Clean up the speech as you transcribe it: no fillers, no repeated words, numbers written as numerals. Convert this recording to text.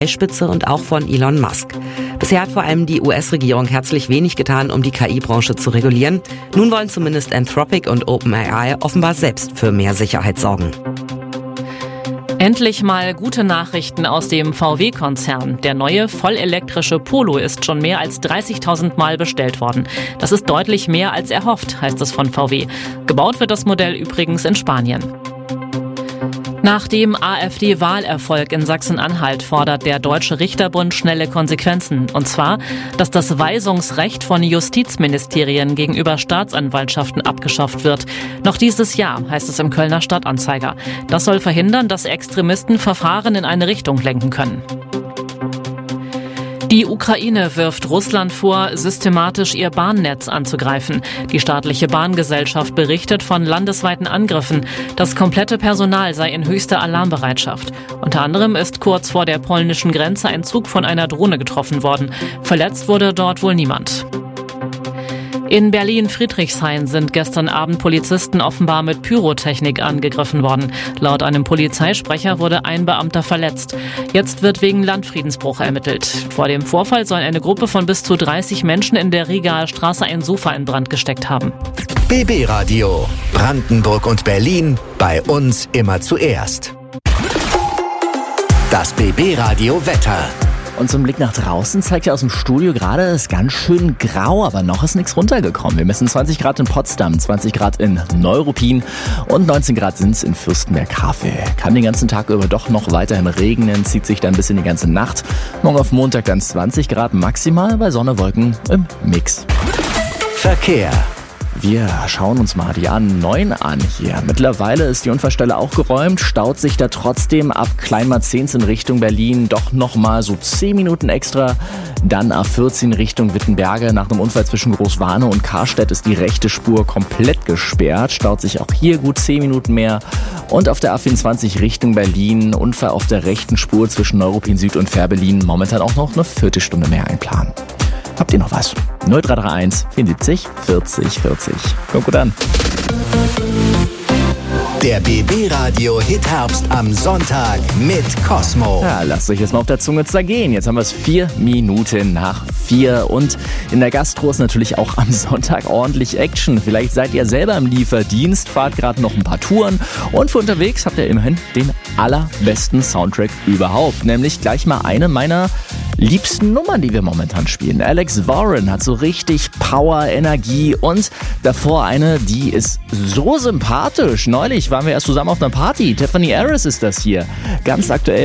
Spitze und auch von Elon Musk. Bisher hat vor allem die US-Regierung herzlich wenig getan, um die KI-Branche zu regulieren. Nun wollen zumindest Anthropic und OpenAI offenbar selbst für mehr Sicherheit sorgen. Endlich mal gute Nachrichten aus dem VW-Konzern. Der neue vollelektrische Polo ist schon mehr als 30.000 Mal bestellt worden. Das ist deutlich mehr als erhofft, heißt es von VW. Gebaut wird das Modell übrigens in Spanien. Nach dem AfD-Wahlerfolg in Sachsen-Anhalt fordert der Deutsche Richterbund schnelle Konsequenzen. Und zwar, dass das Weisungsrecht von Justizministerien gegenüber Staatsanwaltschaften abgeschafft wird. Noch dieses Jahr, heißt es im Kölner Stadtanzeiger. Das soll verhindern, dass Extremisten Verfahren in eine Richtung lenken können. Die Ukraine wirft Russland vor, systematisch ihr Bahnnetz anzugreifen. Die staatliche Bahngesellschaft berichtet von landesweiten Angriffen. Das komplette Personal sei in höchster Alarmbereitschaft. Unter anderem ist kurz vor der polnischen Grenze ein Zug von einer Drohne getroffen worden. Verletzt wurde dort wohl niemand. In Berlin-Friedrichshain sind gestern Abend Polizisten offenbar mit Pyrotechnik angegriffen worden. Laut einem Polizeisprecher wurde ein Beamter verletzt. Jetzt wird wegen Landfriedensbruch ermittelt. Vor dem Vorfall soll eine Gruppe von bis zu 30 Menschen in der Rigaer Straße ein Sofa in Brand gesteckt haben. BB Radio. Brandenburg und Berlin. Bei uns immer zuerst. Das BB Radio Wetter. Und zum Blick nach draußen zeigt ja aus dem Studio gerade, es ist ganz schön grau, aber noch ist nichts runtergekommen. Wir messen 20 Grad in Potsdam, 20 Grad in Neuruppin und 19 Grad sind es in Fürstenberg-Havel. Kann den ganzen Tag über doch noch weiterhin regnen, zieht sich dann bis in die ganze Nacht. Morgen auf Montag dann 20 Grad maximal, bei Sonne, Wolken im Mix. Verkehr. Wir schauen uns mal die A9 an hier. Mittlerweile ist die Unfallstelle auch geräumt, staut sich da trotzdem ab Kleinmarzens in Richtung Berlin doch nochmal so 10 Minuten extra. Dann A14 Richtung Wittenberge. Nach einem Unfall zwischen Großwarne und Karstedt ist die rechte Spur komplett gesperrt, staut sich auch hier gut 10 Minuten mehr. Und auf der A24 Richtung Berlin, Unfall auf der rechten Spur zwischen Neuruppin Süd und Fährberlin, momentan auch noch eine Viertelstunde mehr einplanen. Habt ihr noch was? 0331 74 40 40. Kommt gut an. Der BB Radio Hit Herbst am Sonntag mit Cosmo. Ja, lasst euch jetzt mal auf der Zunge zergehen. Jetzt haben wir es 4 Minuten nach 4 und in der Gastro ist natürlich auch am Sonntag ordentlich Action. Vielleicht seid ihr selber im Lieferdienst, fahrt gerade noch ein paar Touren und für unterwegs habt ihr immerhin den allerbesten Soundtrack überhaupt. Nämlich gleich mal eine meiner liebsten Nummern, die wir momentan spielen. Alex Warren hat so richtig Power, Energie und davor eine, die ist so sympathisch. Neulich waren wir erst zusammen auf einer Party. Tiffany Harris ist das hier. Ganz aktuell